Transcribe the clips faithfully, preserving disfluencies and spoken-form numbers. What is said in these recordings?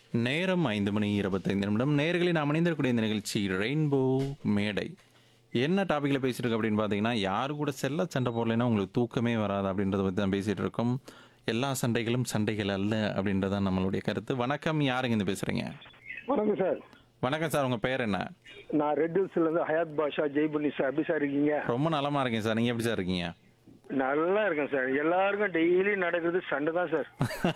நேரம் ஐந்து மணி இருபத்தைந்து நிமிடம். நேயர்களே நாம் இணைந்திருக்கக்கூடிய இந்த நிகழ்ச்சி ரெயின்போ மேடை. என்ன டாபிக்ல பேசிட்டு இருக்கோம் அப்படின்னு பார்த்தீங்கன்னா, யாரு கூட செல்ல சண்டை போடலைன்னா உங்களுக்கு தூக்கமே வராது அப்படின்றத பத்தி தான் பேசிட்டு இருக்கோம். எல்லா சண்டைகளும் சண்டைகள் அல்ல அப்படின்றது தான் நம்மளுடைய கருத்து. வணக்கம், யாருங்க இருந்து பேசுறீங்க? வணக்கம் சார். வணக்கம் சார், உங்க பேர் என்ன? நான் ரெட் ஹில்ஸ்ல இருந்து ஹயாத் பாஷா ஜெய்புன்னி சார். எப்படி சார் இருக்கீங்க? ரொம்ப நலமா இருக்கேன் சார். நீங்க எப்படி சார் இருக்கீங்க? நல்லா இருக்கேன் சார். எல்லாருக்கும் டெய்லி நடக்கிறது சண்டை தான் சார்.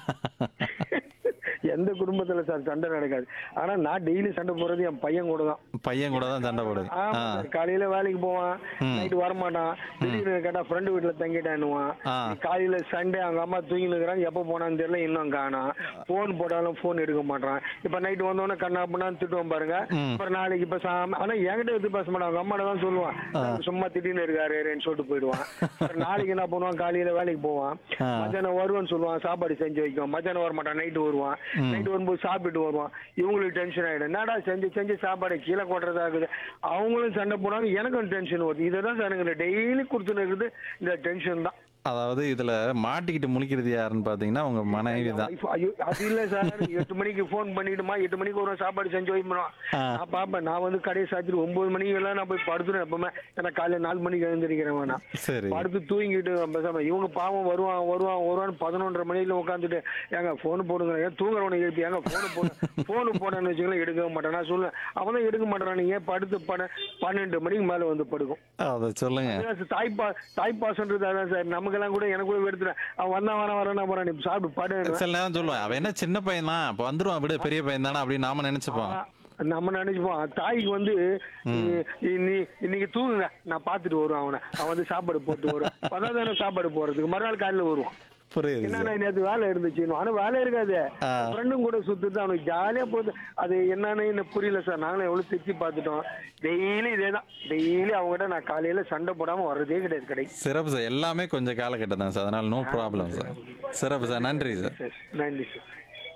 எந்த குடும்பத்துல சார் சண்டை நடக்காது. ஆனா நான் டெய்லி சண்டை போறது என் பையன் கூட தான். பையன் கூட தான் சண்டை போடுது. ஆமா சார். காலையில வேலைக்கு போவான், நைட்டு வரமாட்டான். திடீர்னு கேட்டா ஃப்ரெண்டு வீட்டுல தங்கிட்டான்னுவான். காலையில சண்டே அவங்க அம்மா தூங்கி நிற்கிறான், எப்ப போனான்னு தெரியல, இன்னும் காணாம். போன் போட்டாலும் போன் எடுக்க மாட்டான். இப்ப நைட்டு வந்தோடனே கண்ணா பண்ணான்னு திட்டுவோம் பாருங்க. அப்புறம் நாளைக்கு இப்ப சாம ஆனா என்கிட்ட எது பேச மாட்டான். அவங்க அம்மாட்ட தான் சொல்லுவான், சும்மா திடீர்னு இருக்காருன்னு சொல்லிட்டு போயிடுவான். நாளைக்கு என்ன பண்ணுவான், காலையில வேலைக்கு போவான், மத்தியானம் வருவான்னு சொல்லுவான், சாப்பாடு செஞ்சு வைக்கும். மத்தியானம் வர மாட்டான், நைட்டு வருவான். நைட்டு வரும்போது சாப்பிட்டு வருவான். இவங்களுக்கு டென்ஷன் ஆயிடும். என்னடா செஞ்சு செஞ்சு சாப்பாடு கீழே கொட்டுறதா இருக்குது. அவங்களும் சண்டை போனாங்க, எனக்கும் டென்ஷன் வருது. இதுதான் சார் எனக்கு டெய்லி கொடுத்துன்னு இருக்குது, இந்த டென்ஷன் தான். அதாவது இதுல மாட்டிக்கிட்டு முழிக்கிறது யாருன்னு பாத்தீங்கன்னா உங்க மனைவி தான். ஐயோ, அது இல்ல சார். எட்டு மணிக்கு போன் பண்ணிடுமா, எட்டு மணிக்கு ஒரு சாப்பாடு செஞ்சு வைப்போம். நான் பாப்பேன். நான் வந்து கடையை சாத்திட்டு ஒன்பது மணிக்கு எல்லாம் நான் போய் படுத்துறேன். எப்பவுமே ஏன்னா காலையில நாலு மணிக்கு எழுந்திருக்கிறேன். வேணா சரி, படுத்து தூங்கிட்டு பேசாம இவங்க பாவம் வருவான் வருவான் வருவான்னு பதினொன்றரை மணியில உட்காந்துட்டு ஏங்க போன் போடுங்க, ஏன் தூங்குறவனை எழுப்பி ஏங்க போனு போடு போனு போடன்னு வச்சுக்கலாம். எடுக்க மாட்டேன். நான் சொல்லுவேன், அவன் தான் எடுக்க மாட்டேறான். நீங்க படுத்து பட பன்னெண்டு மணிக்கு மேல வந்து படுக்கும். அதை சொல்லுங்க. தாய்ப்பா தாய்ப்பாசன்றது அதான் சார். நமக்கெல்லாம் கூட எனக்கு கூட எடுத்துறேன். அவன் வந்தா வர வரேன்னா போறான், நீ சாப்பிட்டு பாடு. சில நேரம் சொல்லுவேன், அவன் என்ன சின்ன பையன் தான், அப்ப வந்துருவான், விட பெரிய பையன் தானே அப்படின்னு நாம நினைச்சுப்போம். நம்ம நினைச்சுப்போம். தாய்க்கு வந்து நீ இன்னைக்கு தூங்குங்க, நான் பாத்துட்டு வருவேன் அவனை. அவன் வந்து சாப்பாடு போட்டு வருவான். பதாதான சாப்பாடு போறதுக்கு மறுநாள் காலையில வருவான். என்னன்னா நேற்று வேலை இருந்துச்சு. ஆனா வேலை இருக்காது. ஃப்ரெண்டும் கூட சுத்துட்டு அவனுக்கு ஜாலியா போகுது. அது என்னன்னு எனக்கு புரியல சார். நாங்களும் எவ்வளவு திருச்சி பார்த்துட்டோம். டெய்லி இதேதான். டெய்லி அவங்ககிட்ட நான் காலையில சண்டை போடாம வர்றதே கிடையாது. கடை சிறப்பு சார். எல்லாமே கொஞ்சம் காலகட்டம் தான் சார், அதனால நோ ப்ராப்ளம் சார். சிறப்பு சார், நன்றி சார். நன்றி சார்.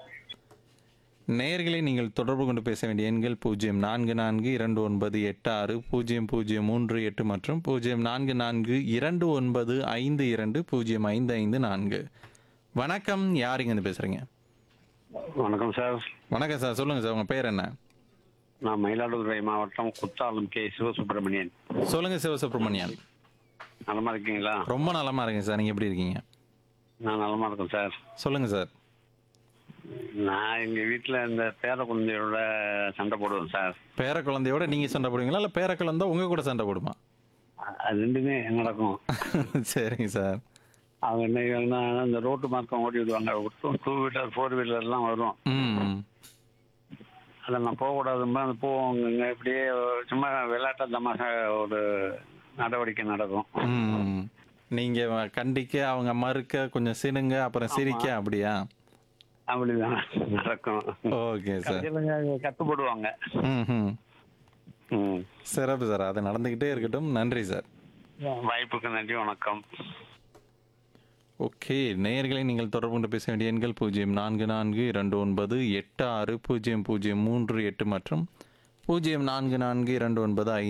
நேயர்களை நீங்கள் தொடர்பு கொண்டு பேச வேண்டிய எண்கள் பூஜ்ஜியம் நான்கு நான்கு இரண்டு ஒன்பது எட்டு ஆறு பூஜ்ஜியம் பூஜ்ஜியம் மூன்று எட்டு மற்றும் பூஜ்ஜியம் நான்கு நான்கு இரண்டு ஒன்பது ஐந்து இரண்டு பூஜ்ஜியம் ஐந்து ஐந்து நான்கு. வணக்கம், யாருங்க இருந்து பேசுறீங்க? வணக்கம் சார். வணக்கம் சார், சொல்லுங்க சார், உங்க பேர் என்ன? நான் மயிலாடுதுறை மாவட்டம் குத்தாலம் கே சிவசுப்பிரமணியன். சொல்லுங்க சிவசுப்பிரமணியன். நலமா இருக்கீங்களா? ரொம்ப நலமா இருக்கேன் சார். நீங்க எப்படி இருக்கீங்க? நான் நலமா இருக்கேன் சார். சொல்லுங்க சார். நான் எங்க வீட்டுல இந்த பேர குழந்தையோட சண்டை போடுவேன் சார். பேர குழந்தையோட நீங்க சண்டை போடுவீங்களா, இல்ல பேர குழந்தை உங்க கூட சண்டை போடுமா? அது ரெண்டுமே நடக்கும். சரிங்க சார். அவங்க என்ன செய்வாங்கன்னா, இந்த ரோட்டு மார்க்கம் ஓடி விடுவாங்க. டூ வீலர் ஃபோர் வீலர்லாம் வரும். ம் அதில் நான் போகக்கூடாதுமா அந்த போவாங்க. இப்படியே சும்மா விளையாட்ட தமாஷா ஒரு நடவடிக்கை நடக்கும். ம் நீங்க கண்டிக்க, அவங்க மறுக்க, கொஞ்சம் சினுங்க, அப்புறம் சிரிக்க, அப்படியா? அப்படிதான் நடக்கும். Okay sir. கட்டுப்படுவாங்க. ம் ம் சிறப்பு சார். அது நடந்துக்கிட்டே இருக்கட்டும். நன்றி சார். வாய்ப்புக்கு நன்றி, வணக்கம். ஓகே, நேயர்களை நீங்கள் தொடர்பு கொண்டு பேச வேண்டிய எண்கள் பூஜ்ஜியம் நான்கு நான்கு இரண்டு ஒன்பது எட்டு ஆறு பூஜ்ஜியம் பூஜ்ஜியம் மூன்று எட்டு மற்றும் பூஜ்ஜியம் நான்கு நான்கு இரண்டு ஒன்பது ஐந்து